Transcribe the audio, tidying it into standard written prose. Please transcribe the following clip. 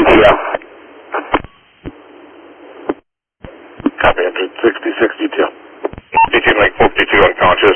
Yeah. Copy, entered 6062. 52 Lake 452 unconscious.